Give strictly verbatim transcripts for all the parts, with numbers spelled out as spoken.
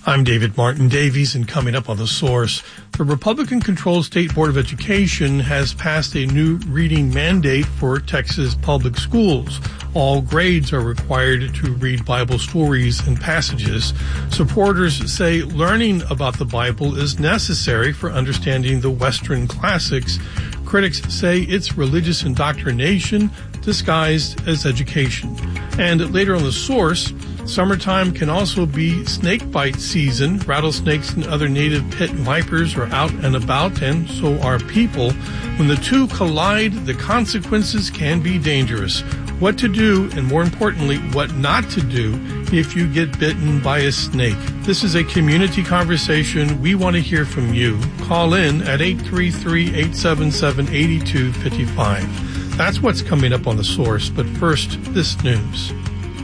I'm David Martin Davies, and coming up on The Source, the Republican-controlled State Board of Education has passed a new reading mandate for Texas public schools. All grades are required to read Bible stories and passages. Supporters say learning about the Bible is necessary for understanding the Western classics. Critics say it's religious indoctrination disguised as education. And later on The Source, summertime can also be snake bite season. Rattlesnakes and other native pit vipers are out and about, and so are people. When the two collide, the consequences can be dangerous. What to do, and more importantly, what not to do if you get bitten by a snake. This is a community conversation. We want to hear from you. Call in at eight three three, eight seven seven, eight two five five. That's what's coming up on The Source, but first, this news.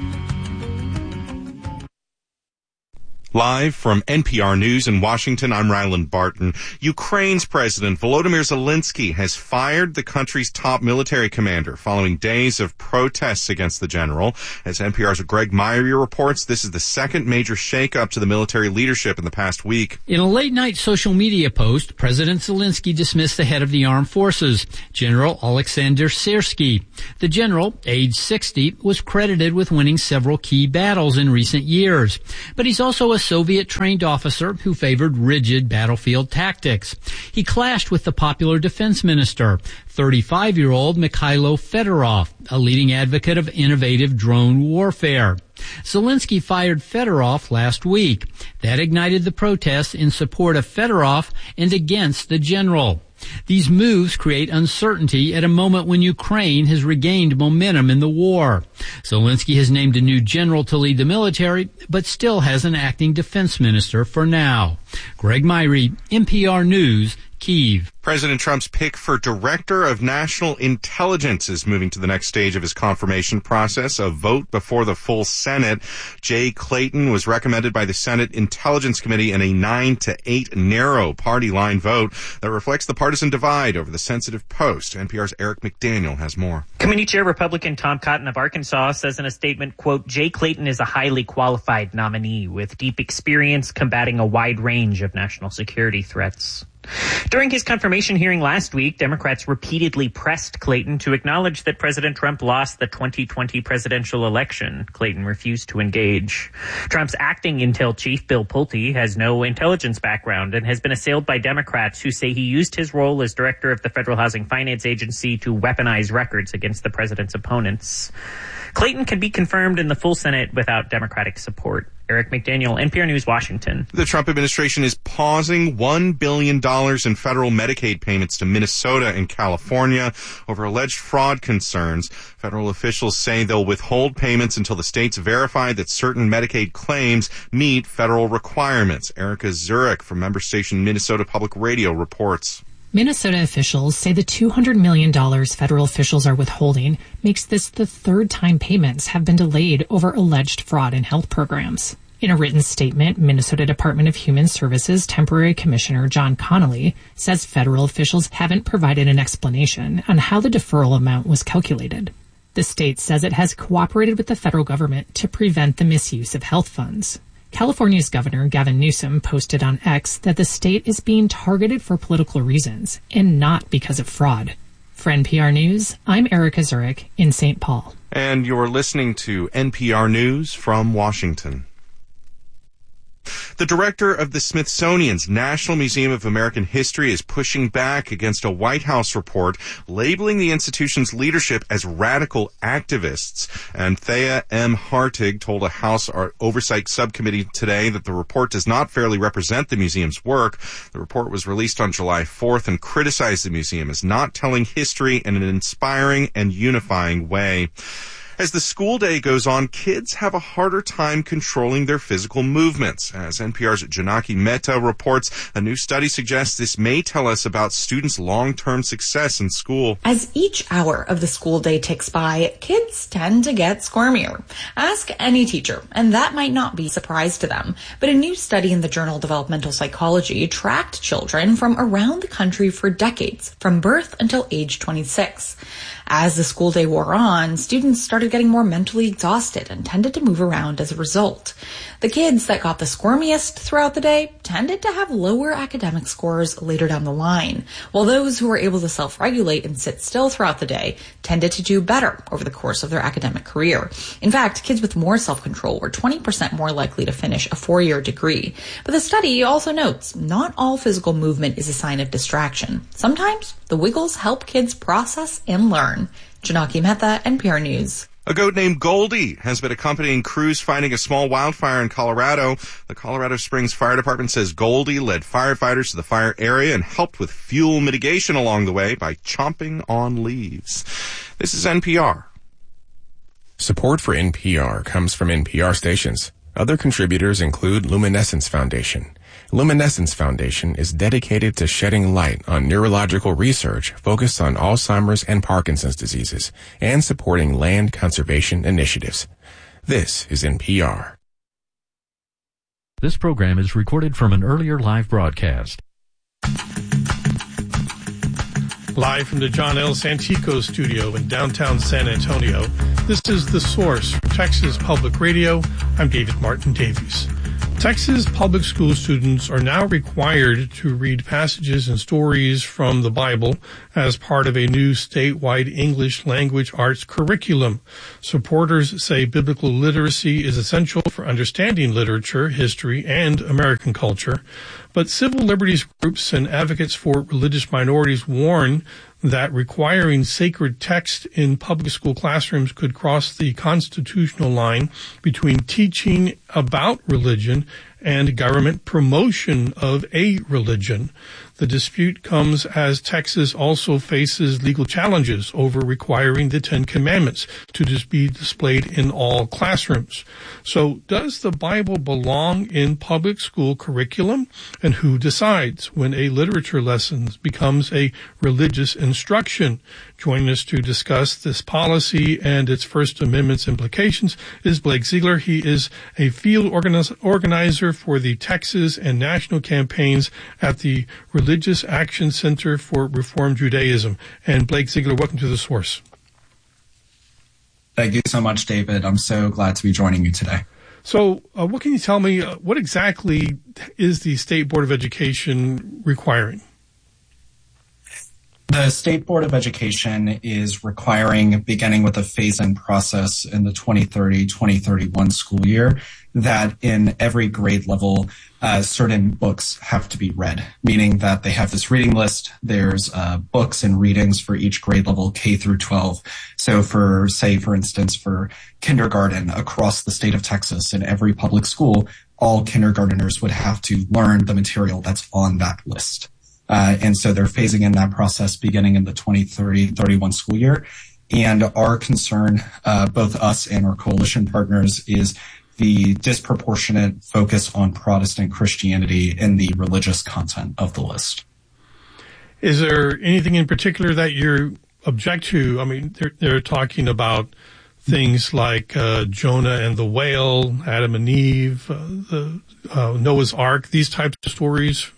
Live from N P R News in Washington, I'm Ryland Barton. Ukraine's President Volodymyr Zelensky has fired the country's top military commander following days of protests against the general. As N P R's Greg Myrie reports, this is the second major shakeup to the military leadership in the past week. In a late-night social media post, President Zelensky dismissed the head of the armed forces, General Alexander Syrsky. The general, age sixty, was credited with winning several key battles in recent years, but he's also a Soviet-trained officer who favored rigid battlefield tactics. He clashed with the popular defense minister, thirty-five-year-old Mikhailo Fedorov, a leading advocate of innovative drone warfare. Zelensky fired Fedorov last week. That ignited the protests in support of Fedorov and against the general. These moves create uncertainty at a moment when Ukraine has regained momentum in the war. Zelensky has named a new general to lead the military, but still has an acting defense minister for now. Greg Myrie, N P R News, Kyiv. President Trump's pick for Director of National Intelligence is moving to the next stage of his confirmation process, a vote before the full Senate. Jay Clayton was recommended by the Senate Intelligence Committee in a nine to eight narrow party line vote that reflects the partisan divide over the sensitive post. N P R's Eric McDaniel has more. Committee Chair Republican Tom Cotton of Arkansas says in a statement, quote, Jay Clayton is a highly qualified nominee with deep experience combating a wide range of national security threats. During his confirmation hearing last week, Democrats repeatedly pressed Clayton to acknowledge that President Trump lost the twenty twenty presidential election. Clayton refused to engage. Trump's acting intel chief, Bill Pulte, has no intelligence background and has been assailed by Democrats who say he used his role as director of the Federal Housing Finance Agency to weaponize records against the president's opponents. Clayton can be confirmed in the full Senate without Democratic support. Eric McDaniel, N P R News, Washington. The Trump administration is pausing one billion dollars in federal Medicaid payments to Minnesota and California over alleged fraud concerns. Federal officials say they'll withhold payments until the states verify that certain Medicaid claims meet federal requirements. Erica Zurich from member station Minnesota Public Radio reports. Minnesota officials say the two hundred million dollars federal officials are withholding makes this the third time payments have been delayed over alleged fraud in health programs. In a written statement, Minnesota Department of Human Services Temporary Commissioner John Connolly says federal officials haven't provided an explanation on how the deferral amount was calculated. The state says it has cooperated with the federal government to prevent the misuse of health funds. California's Governor Gavin Newsom posted on X that the state is being targeted for political reasons and not because of fraud. For N P R News, I'm Erica Zurich in Saint Paul. And you're listening to N P R News from Washington. The director of the Smithsonian's National Museum of American History is pushing back against a White House report labeling the institution's leadership as radical activists. And Thea M. Hartig told a House Oversight Subcommittee today that the report does not fairly represent the museum's work. The report was released on July fourth and criticized the museum as not telling history in an inspiring and unifying way. As the school day goes on, kids have a harder time controlling their physical movements. As N P R's Janaki Mehta reports, a new study suggests this may tell us about students' long-term success in school. As each hour of the school day ticks by, kids tend to get squirmier. Ask any teacher, and that might not be a surprise to them. But a new study in the journal Developmental Psychology tracked children from around the country for decades, from birth until age twenty-six. As the school day wore on, students started getting more mentally exhausted and tended to move around as a result. The kids that got the squirmiest throughout the day tended to have lower academic scores later down the line, while those who were able to self-regulate and sit still throughout the day tended to do better over the course of their academic career. In fact, kids with more self-control were twenty percent more likely to finish a four-year degree. But the study also notes not all physical movement is a sign of distraction. Sometimes the wiggles help kids process and learn. Janaki Mehta, N P R News. A goat named Goldie has been accompanying crews fighting a small wildfire in Colorado. The Colorado Springs Fire Department says Goldie led firefighters to the fire area and helped with fuel mitigation along the way by chomping on leaves. This is N P R. Support for N P R comes from N P R stations. Other contributors include Luminescence Foundation. Luminescence Foundation is dedicated to shedding light on neurological research focused on Alzheimer's and Parkinson's diseases and supporting land conservation initiatives. This is N P R. This program is recorded from an earlier live broadcast. Live from the John L. Santico studio in downtown San Antonio, this is The Source from Texas Public Radio. I'm David Martin Davies. Texas public school students are now required to read passages and stories from the Bible as part of a new statewide English language arts curriculum. Supporters say biblical literacy is essential for understanding literature, history, and American culture. But civil liberties groups and advocates for religious minorities warn that requiring sacred text in public school classrooms could cross the constitutional line between teaching about religion and government promotion of a religion. The dispute comes as Texas also faces legal challenges over requiring the Ten Commandments to just be displayed in all classrooms. So does the Bible belong in public school curriculum? And who decides when a literature lesson becomes a religious instruction? Joining us to discuss this policy and its First Amendment's implications is Blake Ziegler. He is a field organiz- organizer for the Texas and national campaigns at the Religious Action Center for Reform Judaism. And Blake Ziegler, welcome to The Source. Thank you so much, David. I'm so glad to be joining you today. So uh, what can you tell me, uh, what exactly is the State Board of Education requiring? The State Board of Education is requiring, beginning with a phase-in process in the twenty thirty twenty thirty-one school year, that in every grade level, uh, certain books have to be read, meaning that they have this reading list. There's uh, books and readings for each grade level, K through twelve. So for, say, for instance, for kindergarten across the state of Texas, in every public school, all kindergarteners would have to learn the material that's on that list. Uh, and so they're phasing in that process beginning in the twenty thirty thirty-one school year. And our concern, uh, both us and our coalition partners, is the disproportionate focus on Protestant Christianity in the religious content of the list. Is there anything in particular that you object to? I mean, they're, they're talking about things like uh, Jonah and the whale, Adam and Eve, uh, the uh, Noah's Ark, these types of stories.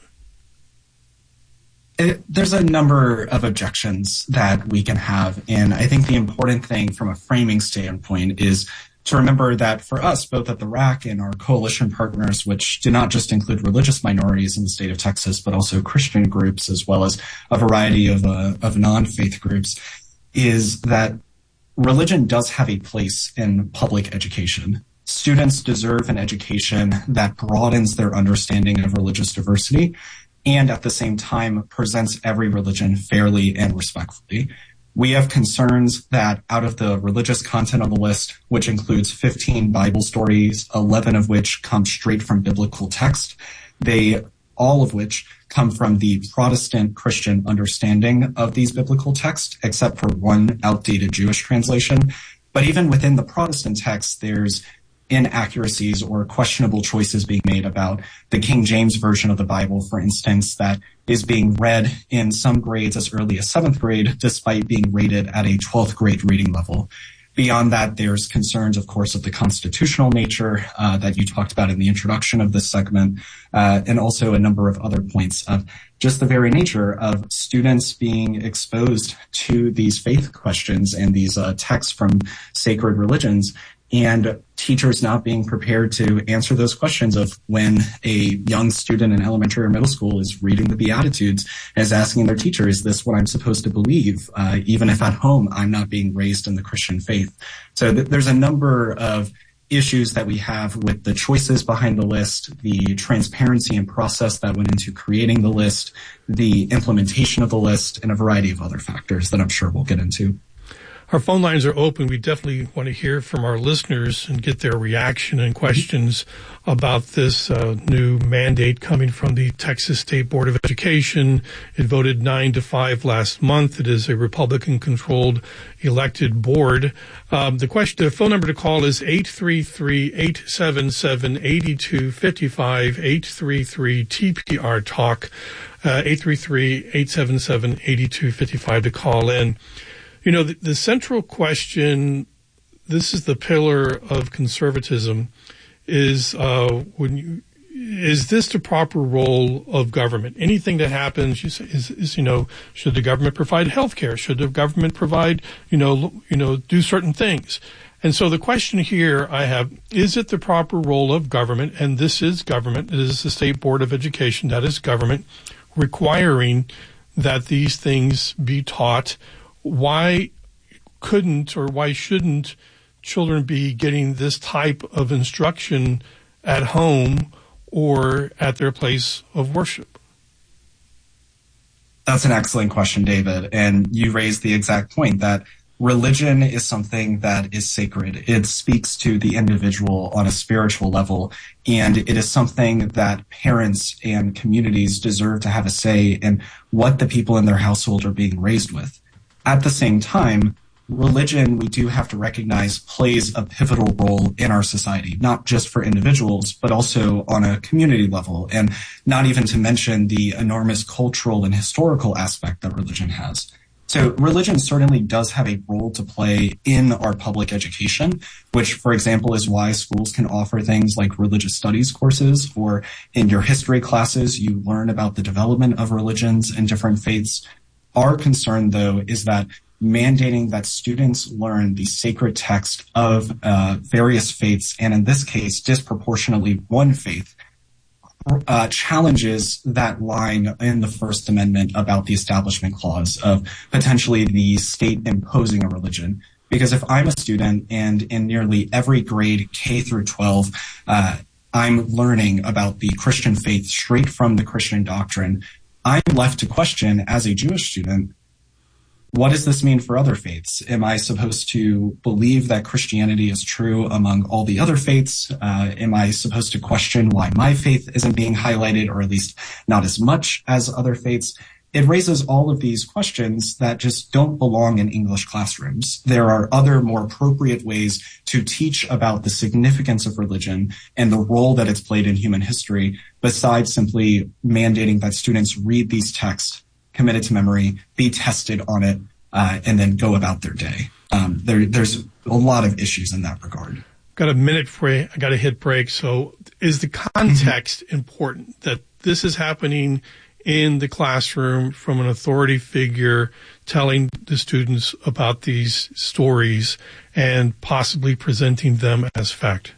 It, there's a number of objections that we can have. And I think the important thing from a framing standpoint is to remember that for us, both at the R A C and our coalition partners, which do not just include religious minorities in the state of Texas, but also Christian groups, as well as a variety of, uh, of non-faith groups, is that religion does have a place in public education. Students deserve an education that broadens their understanding of religious diversity and at the same time presents every religion fairly and respectfully. We have concerns that out of the religious content on the list, which includes fifteen Bible stories, eleven of which come straight from biblical text, they all of which come from the Protestant Christian understanding of these biblical texts, except for one outdated Jewish translation. But even within the Protestant text, there's inaccuracies or questionable choices being made about the King James Version of the Bible, for instance, that is being read in some grades as early as seventh grade, despite being rated at a twelfth grade reading level. Beyond that, there's concerns, of course, of the constitutional nature uh, that you talked about in the introduction of this segment, uh, and also a number of other points of just the very nature of students being exposed to these faith questions and these uh, texts from sacred religions, and teachers not being prepared to answer those questions of when a young student in elementary or middle school is reading the Beatitudes and is asking their teacher, is this what I'm supposed to believe, uh, even if at home I'm not being raised in the Christian faith? So th- there's a number of issues that we have with the choices behind the list, the transparency and process that went into creating the list, the implementation of the list, and a variety of other factors that I'm sure we'll get into. Our phone lines are open. We definitely want to hear from our listeners and get their reaction and questions about this uh, new mandate coming from the Texas State Board of Education. It voted nine to five last month. It is a Republican-controlled elected board. Um, the question, the phone number to call is eight three three, eight seven seven, eight two five five, eight three three T P R Talk, uh, eight three three, eight seven seven, eight two five five to call in. You know, the, the central question, this is the pillar of conservatism, is uh, when you, is this the proper role of government? Anything that happens, you say, is, is you know, should the government provide health care? Should the government provide, you know, you know, do certain things? And so the question here I have, is it the proper role of government? And this is government. It is the State Board of Education. That is government requiring that these things be taught. Why couldn't or why shouldn't children be getting this type of instruction at home or at their place of worship? That's an excellent question, David. And you raised the exact point that religion is something that is sacred. It speaks to the individual on a spiritual level, and it is something that parents and communities deserve to have a say in what the people in their household are being raised with. At the same time, religion, we do have to recognize, plays a pivotal role in our society, not just for individuals, but also on a community level, and not even to mention the enormous cultural and historical aspect that religion has. So religion certainly does have a role to play in our public education, which, for example, is why schools can offer things like religious studies courses, or in your history classes, you learn about the development of religions and different faiths. Our concern, though, is that mandating that students learn the sacred text of uh, various faiths, and in this case, disproportionately one faith, uh, challenges that line in the First Amendment about the Establishment Clause of potentially the state imposing a religion. Because if I'm a student and in nearly every grade, K through twelve, uh, I'm learning about the Christian faith straight from the Christian doctrine, I'm left to question, as a Jewish student, what does this mean for other faiths? Am I supposed to believe that Christianity is true among all the other faiths? Uh, am I supposed to question why my faith isn't being highlighted, or at least not as much as other faiths? It raises all of these questions that just don't belong in English classrooms. There are other more appropriate ways to teach about the significance of religion and the role that it's played in human history, besides simply mandating that students read these texts, commit it to memory, be tested on it, uh, and then go about their day. Um, there, there's a lot of issues in that regard. Got a minute for you. I got to hit break. So is the context important that this is happening in the classroom from an authority figure telling the students about these stories and possibly presenting them as fact?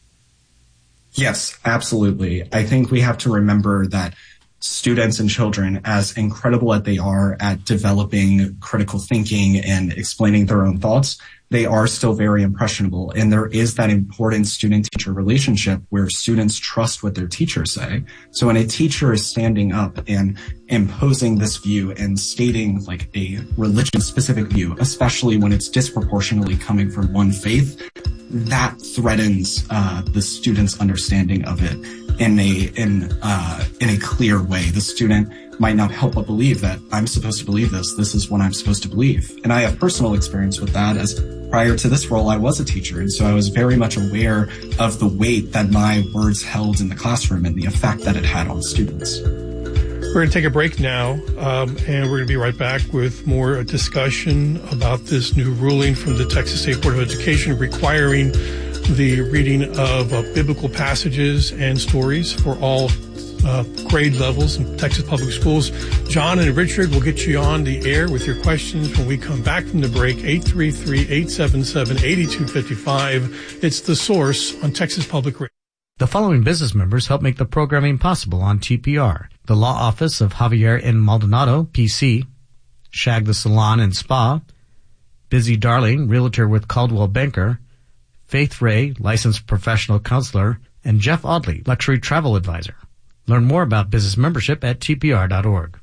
Yes, absolutely. I think we have to remember that students and children, as incredible as they are at developing critical thinking and explaining their own thoughts, they are still very impressionable. And there is that important student-teacher relationship where students trust what their teachers say. So when a teacher is standing up and imposing this view and stating like a religion-specific view, especially when it's disproportionately coming from one faith, that threatens uh, the student's understanding of it in a in uh, in a clear way. The student might not help but believe that I'm supposed to believe this. This is what I'm supposed to believe. And I have personal experience with that, as prior to this role, I was a teacher. And so I was very much aware of the weight that my words held in the classroom and the effect that it had on students. We're going to take a break now, um, and we're going to be right back with more discussion about this new ruling from the Texas State Board of Education requiring the reading of uh, biblical passages and stories for all uh, grade levels in Texas public schools. John and Richard will get you on the air with your questions when we come back from the break. eight three three, eight seven seven, eight two five five. It's The Source on Texas Public Radio. The following business members help make the programming possible on T P R. The Law Office of Javier N. Maldonado, P C, Shag the Salon and Spa, Busy Darling, Realtor with Caldwell Banker, Faith Ray, Licensed Professional Counselor, and Jeff Audley, Luxury Travel Advisor. Learn more about business membership at T P R dot org.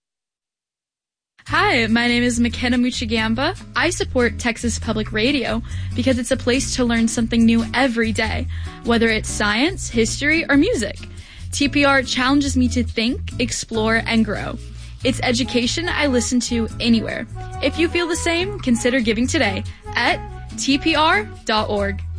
Hi, my name is McKenna Muchigamba. I support Texas Public Radio because it's a place to learn something new every day, whether it's science, history, or music. T P R challenges me to think, explore, and grow. It's education I listen to anywhere. If you feel the same, consider giving today at T P R dot org.